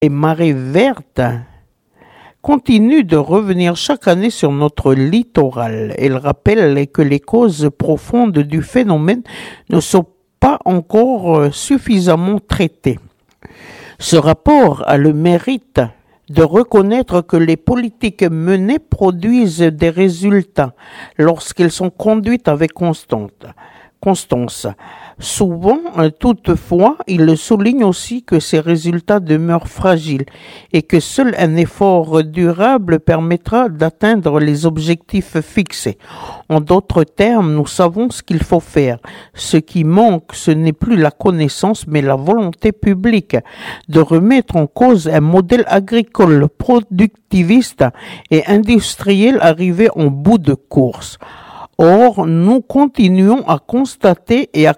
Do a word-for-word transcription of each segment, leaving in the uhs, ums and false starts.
Les marées vertes continuent de revenir chaque année sur notre littoral. Elle rappelle que les causes profondes du phénomène ne sont pas encore suffisamment traitées. Ce rapport a le mérite de reconnaître que les politiques menées produisent des résultats lorsqu'elles sont conduites avec constance. Constance. Souvent, toutefois, il souligne aussi que ces résultats demeurent fragiles et que seul un effort durable permettra d'atteindre les objectifs fixés. En d'autres termes, nous savons ce qu'il faut faire. Ce qui manque, ce n'est plus la connaissance, mais la volonté publique de remettre en cause un modèle agricole productiviste et industriel arrivé en bout de course. Or, nous continuons à constater et à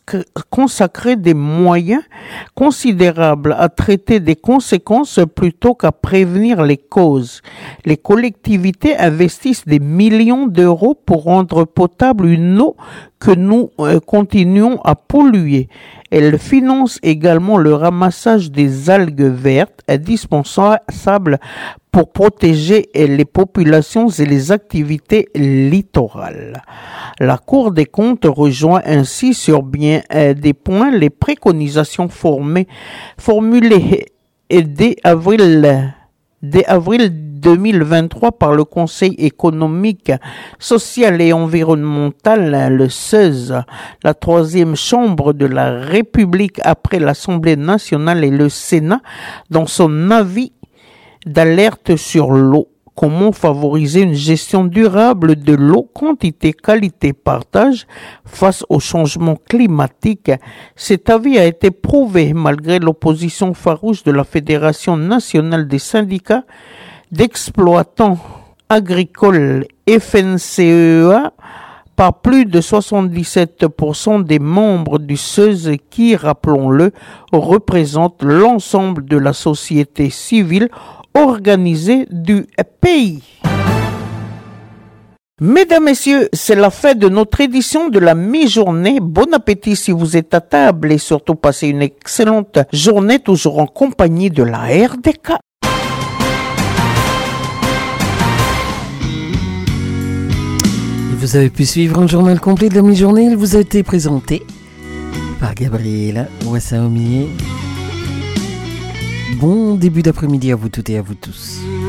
consacrer des moyens considérables à traiter des conséquences plutôt qu'à prévenir les causes. Les collectivités investissent des millions d'euros pour rendre potable une eau que nous euh, continuons à polluer. Elles financent également le ramassage des algues vertes, indispensables pour protéger les populations et les activités littorales. La Cour des comptes rejoint ainsi sur bien euh, des points les préconisations formées, formulées dès avril, dès avril deux mille vingt-trois par le Conseil économique, social et environnemental, le C E S, la troisième chambre de la République après l'Assemblée nationale et le Sénat, dans son avis d'alerte sur l'eau. Comment favoriser une gestion durable de l'eau, quantité, qualité, partage face au changement climatique? Cet avis a été prouvé malgré l'opposition farouche de la Fédération nationale des syndicats d'exploitants agricoles F N C E A par plus de soixante-dix-sept pour cent des membres du C E S qui, rappelons-le, représentent l'ensemble de la société civile organisée du pays. Mesdames, Messieurs, c'est la fin de notre édition de la mi-journée. Bon appétit si vous êtes à table et surtout passez une excellente journée toujours en compagnie de la R D K. Vous avez pu suivre un journal complet de la mi-journée. Il vous a été présenté par Gabriela Wassaomier. Bon début d'après-midi à vous toutes et à vous tous.